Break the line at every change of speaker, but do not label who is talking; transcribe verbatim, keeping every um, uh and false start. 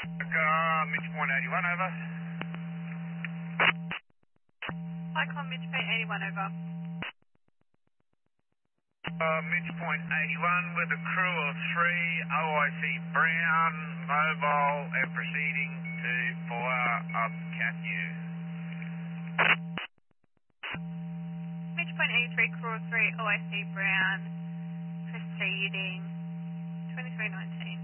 Uh, Mitch Point eighty-one, over.
Icon Mitch Point eighty-one over.
Uh, Mitch Point eighty-one with a crew of three, O I C Brown, mobile and proceeding to fire up Cat U.
Mitch Point eighty-three, crew of three, O I C Brown, proceeding twenty-three nineteen.